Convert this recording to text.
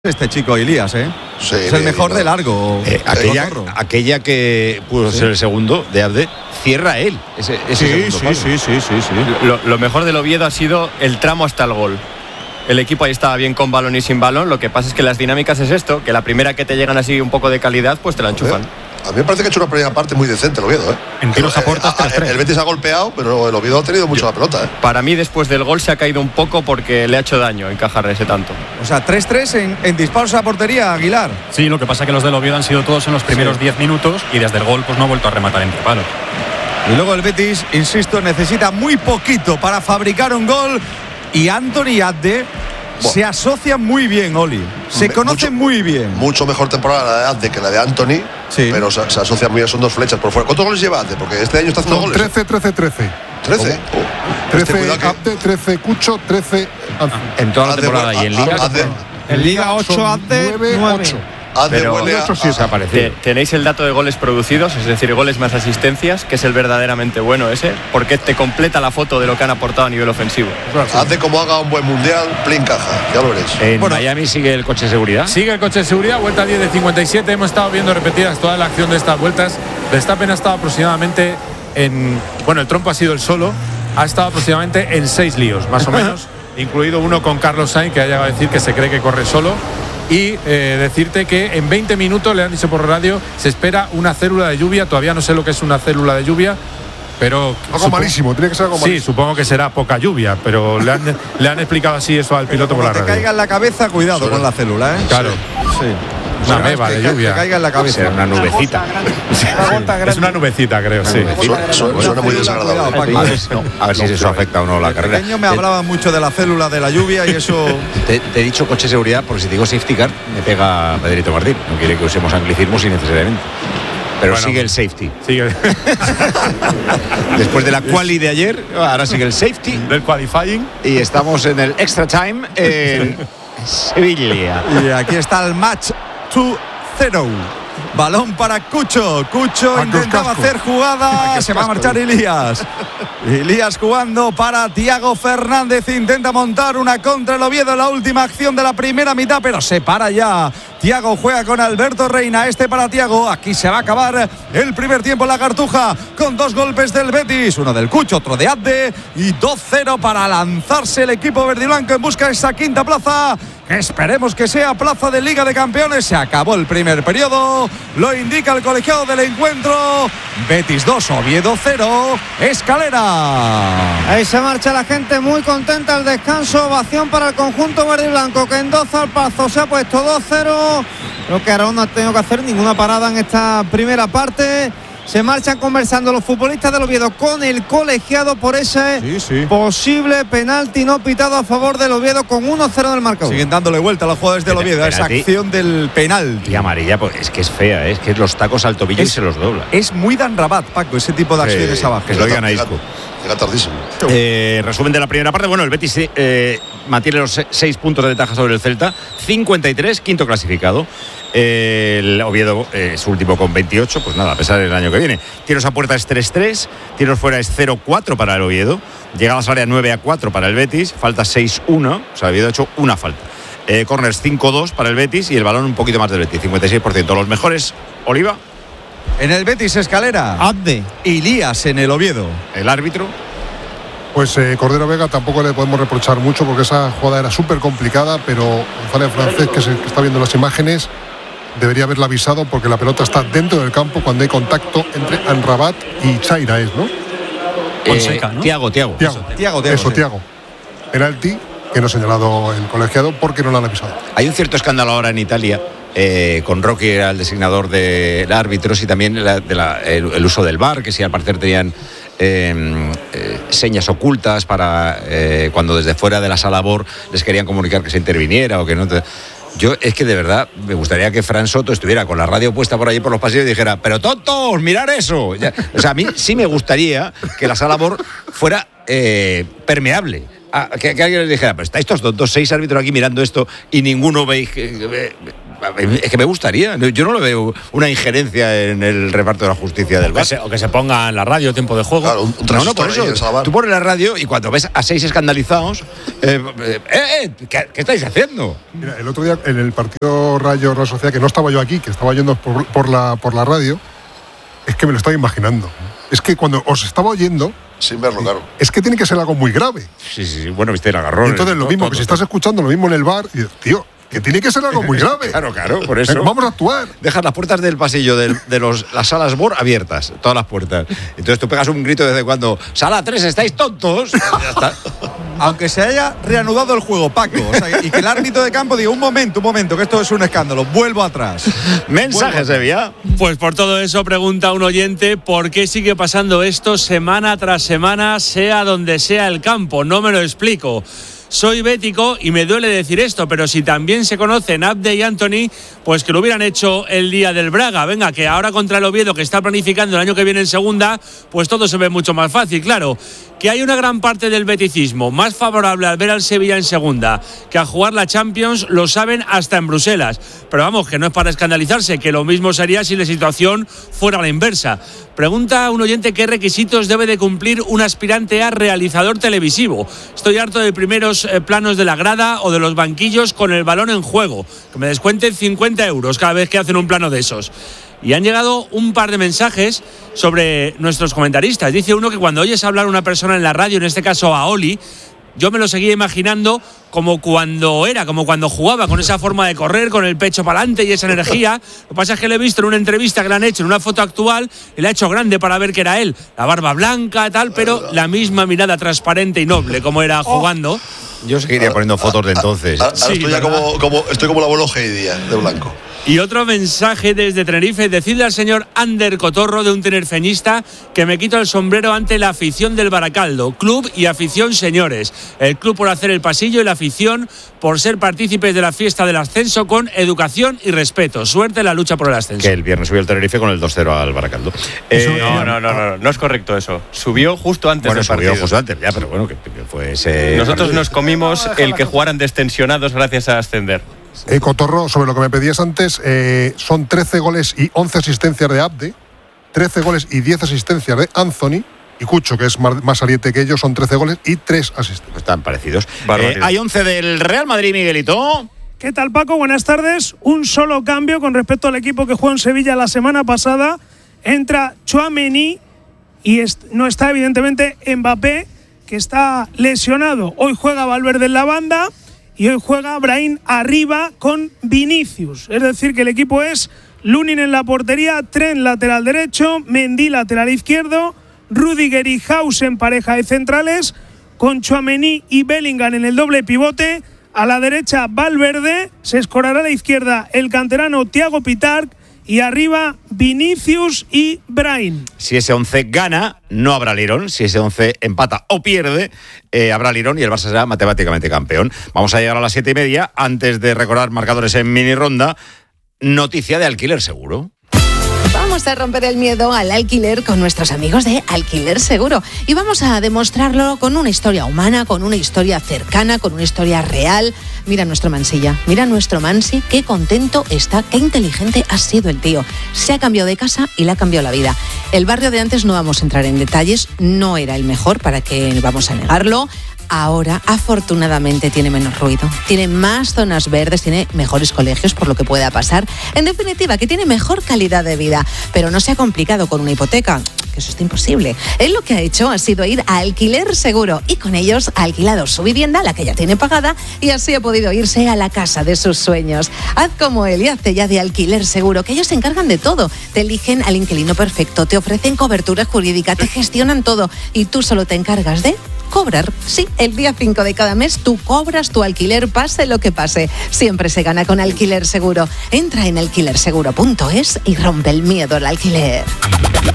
Este chico Elías, Sí, es el mejor de largo. Aquella que pudo ser el segundo de Abde, cierra él. Ese segundo palo. Sí. Lo mejor del Oviedo ha sido el tramo hasta el gol. El equipo ahí estaba bien con balón y sin balón. Lo que pasa es que las dinámicas es esto, que la primera que te llegan así un poco de calidad, pues te la enchufan. A mí me parece que ha hecho una primera parte muy decente el Oviedo. En tiros a puertas 3-3. El Betis ha golpeado, pero el Oviedo ha tenido mucho la pelota. Para mí, después del gol se ha caído un poco porque le ha hecho daño encajar ese tanto. O sea, 3-3 en disparos a portería, Aguilar. Sí, lo que pasa es que los del Oviedo han sido todos en los primeros 10 minutos y desde el gol pues no ha vuelto a rematar entre palos. Y luego el Betis, insisto, necesita muy poquito para fabricar un gol. Y Anthony y Abde se asocian muy bien, Oli. Se conocen muy bien. Mucho mejor temporada la de Abde que la de Anthony, pero se asocian muy bien, son dos flechas por fuera. ¿Cuántos goles lleva Abde? Porque este año está haciendo goles. 13. 13. 13 Abde, 13 Cucho, 13 Anthony. En toda la temporada y en Liga. En Liga 8 Abde, 9. 8. Pero desaparecido. ¿Tenéis el dato de goles producidos? Es decir, goles más asistencias, que es el verdaderamente bueno ese, porque te completa la foto de lo que han aportado a nivel ofensivo. Hace como haga un buen mundial, plin caja, ya lo veréis. En Miami sigue el coche de seguridad. Sigue el coche de seguridad, vuelta 10 de 57. Hemos estado viendo repetidas toda la acción de estas vueltas. Verstappen ha estado aproximadamente el trompo ha sido el solo, ha estado aproximadamente en 6 líos, más o menos, incluido uno con Carlos Sainz, que ha llegado a decir que se cree que corre solo. Y decirte que en 20 minutos, le han dicho por radio, se espera una célula de lluvia. Todavía no sé lo que es una célula de lluvia, pero algo malísimo, tiene que ser algo malísimo. Sí, supongo que será poca lluvia, pero le han explicado así eso al piloto por la radio. Que te caiga en la cabeza, cuidado con la célula, Claro. Sí. Una meba de lluvia. Que caiga en la cabeza. Será una nubecita. Es una nubecita, creo, sí. Suena muy desagradable. A ver si eso afecta o no la carrera. Pequeño me hablaba mucho de la célula de la lluvia y eso. Te he dicho coche de seguridad porque si te digo safety car me pega Pedrito Martín. No quiere que usemos anglicismos innecesariamente. Pero sigue el safety. Sigue. Después de la quali de ayer, ahora sigue el safety. Del qualifying. Y estamos en el extra time en Sevilla. Y aquí está el match 2-0. Balón para Cucho. Cucho intentaba hacer jugada. Se va a marchar Elías. Elías jugando para Thiago Fernández. Intenta montar una contra el Oviedo en la última acción de la primera mitad, pero se para ya. Thiago juega con Alberto Reina. Para Thiago. Aquí se va a acabar el primer tiempo en la Cartuja con 2 golpes del Betis. Uno del Cucho, otro de Abde. Y 2-0 para lanzarse el equipo verdiblanco en busca de esa quinta plaza. Esperemos que sea plaza de Liga de Campeones. Se acabó el primer periodo. Lo indica el colegiado del encuentro. Betis 2, Oviedo 0. Escalera. Ahí se marcha la gente muy contenta al descanso. Ovación para el conjunto verde y blanco, que en 2 al paso se ha puesto 2-0. Creo que ahora no ha tenido que hacer ninguna parada en esta primera parte. Se marchan conversando los futbolistas del Oviedo con el colegiado por ese posible penalti no pitado a favor del Oviedo con 1-0 en el marcador. Siguen dándole vuelta a los jugadores del Oviedo a esa acción del penalti. Y amarilla, pues es que es fea, es que los tacos al tobillo y se los dobla. Es muy Dan Rabat, Paco, ese tipo de acciones abajo. Que lo digan a Isco. Llega tardísimo. Resumen de la primera parte. Bueno, el Betis mantiene los 6 puntos de ventaja sobre el Celta. 53, quinto clasificado. El Oviedo es último con 28. Pues nada, a pesar del año que viene. Tiros a puerta es 3-3. Tiros fuera es 0-4 para el Oviedo. Llegadas al área 9-4 para el Betis. Falta 6-1. O sea, el Oviedo ha hecho una falta. Corners 5-2 para el Betis. Y el balón un poquito más del Betis, 56%. Los mejores, Oliva. En el Betis, Escalera. Abde. Elías en el Oviedo. El árbitro. Pues Cordero Vega tampoco le podemos reprochar mucho porque esa jugada era súper complicada, pero González Francés, que está viendo las imágenes, debería haberla avisado porque la pelota está dentro del campo cuando hay contacto entre Anrabat y Chaira, ¿no? Fonseca, ¿no? Tiago. Tiago. Penalti que no ha señalado el colegiado porque no lo han avisado. Hay un cierto escándalo ahora en Italia. Con Rocky era el designador de árbitros y también el uso del VAR, que si al parecer tenían señas ocultas para cuando desde fuera de la sala BOR les querían comunicar que se interviniera o que no. Yo es que de verdad me gustaría que Fran Soto estuviera con la radio puesta por allí por los pasillos y dijera, pero tontos, mirar eso. Ya, o sea, a mí sí me gustaría que la sala BOR fuera permeable. Que alguien les dijera, pero estáis estos 6 árbitros aquí mirando esto y ninguno veis Es que me gustaría. Yo no le veo una injerencia en el reparto de la justicia del VAR. O que se ponga en la radio tiempo de juego. Claro, No, por eso. Tú pones la radio y cuando ves a 6 escandalizados, ¿qué estáis haciendo? Mira, el otro día en el partido Rayo Real Sociedad, que no estaba yo aquí, que estaba oyendo por la radio, es que me lo estaba imaginando. Es que cuando os estaba oyendo, sin verlo, claro, es que tiene que ser algo muy grave. Sí. Bueno, viste el agarrón. Y entonces lo mismo, que si estás escuchando lo mismo en el bar, y dices, tío, que tiene que ser algo muy grave. Claro, por eso. Pero vamos a actuar. Dejas las puertas del pasillo de las salas BOR abiertas, todas las puertas. Entonces tú pegas un grito de vez en cuando, sala 3, ¿estáis tontos? Ya está. Aunque se haya reanudado el juego, Paco, o sea, y que el árbitro de campo diga, un momento, que esto es un escándalo, vuelvo atrás. Mensaje, Sevilla. Pues por todo eso pregunta un oyente, ¿por qué sigue pasando esto semana tras semana, sea donde sea el campo? No me lo explico. Soy bético y me duele decir esto, pero si también se conocen Abde y Anthony, pues que lo hubieran hecho el día del Braga. Venga, que ahora contra el Oviedo, que está planificando el año que viene en segunda, pues todo se ve mucho más fácil, claro. Que hay una gran parte del beticismo más favorable al ver al Sevilla en segunda que a jugar la Champions, lo saben hasta en Bruselas. Pero vamos, que no es para escandalizarse, que lo mismo sería si la situación fuera la inversa. Pregunta a un oyente qué requisitos debe de cumplir un aspirante a realizador televisivo. Estoy harto de primeros planos de la grada o de los banquillos con el balón en juego. Que me descuenten 50 euros cada vez que hacen un plano de esos. Y han llegado un par de mensajes sobre nuestros comentaristas. Dice uno que cuando oyes hablar a una persona en la radio, en este caso a Oli, yo me lo seguía imaginando como cuando jugaba, con esa forma de correr, con el pecho para adelante y esa energía. Lo que pasa es que lo he visto en una entrevista que le han hecho, en una foto actual, y la ha hecho grande para ver que era él. La barba blanca, tal, pero la misma mirada transparente y noble como era jugando. Yo seguiría poniendo fotos de entonces. Estoy como el abuelo Heidi de blanco. Y otro mensaje desde Tenerife, decirle al señor Ander Cotorro, de un tinerfeñista, que me quito el sombrero ante la afición del Baracaldo. Club y afición, señores. El club por hacer el pasillo y la afición por ser partícipes de la fiesta del ascenso con educación y respeto. Suerte en la lucha por el ascenso. Que el viernes subió el Tenerife con el 2-0 al Baracaldo. No es correcto eso. Subió justo antes del partido. Subió justo antes, ya, pero bueno, que fue ese... Nosotros nos comimos el que jugaran descensionados gracias a ascender. Cotorro, sobre lo que me pedías antes, son 13 goles y 11 asistencias de Abde, 13 goles y 10 asistencias de Anthony, y Cucho, que es más saliente que ellos, son 13 goles y 3 asistencias. Están parecidos. Hay 11 del Real Madrid, Miguelito. ¿Qué tal, Paco? Buenas tardes. Un solo cambio con respecto al equipo que jugó en Sevilla la semana pasada. Entra Tchouaméni y no está, evidentemente, Mbappé, que está lesionado. Hoy juega Valverde en la banda y hoy juega Brahim arriba con Vinicius. Es decir, que el equipo es Lunin en la portería, Trent lateral derecho, Mendy lateral izquierdo, Rudiger y House en pareja de centrales, con Tchouaméni y Bellingham en el doble pivote. A la derecha Valverde, se escorará a la izquierda el canterano Thiago Pitarch y arriba Vinicius y Brahim. Si ese 11 gana, no habrá lirón. Si ese 11 empata o pierde, habrá lirón y el Barça será matemáticamente campeón. Vamos a llegar a las 7:30. Antes de recordar marcadores en mini ronda, noticia de Alquiler Seguro. Vamos a romper el miedo al alquiler con nuestros amigos de Alquiler Seguro. Y vamos a demostrarlo con una historia humana, con una historia cercana, con una historia real. Mira nuestro Mansilla, mira nuestro Mansi, qué contento está, qué inteligente ha sido el tío. Se ha cambiado de casa y le ha cambiado la vida. El barrio de antes, no vamos a entrar en detalles, no era el mejor, para que vamos a negarlo. Ahora, afortunadamente, tiene menos ruido, tiene más zonas verdes, tiene mejores colegios, por lo que pueda pasar. En definitiva, que tiene mejor calidad de vida, pero no se ha complicado con una hipoteca, que eso está imposible. Él lo que ha hecho ha sido ir a Alquiler Seguro y con ellos ha alquilado su vivienda, la que ya tiene pagada, y así ha podido irse a la casa de sus sueños. Haz como él y hazte ya de Alquiler Seguro, que ellos se encargan de todo. Te eligen al inquilino perfecto, te ofrecen cobertura jurídica, te gestionan todo y tú solo te encargas de cobrar. Sí, el día 5 de cada mes tú cobras tu alquiler, pase lo que pase. Siempre se gana con Alquiler Seguro. Entra en alquilerseguro.es y rompe el miedo al alquiler.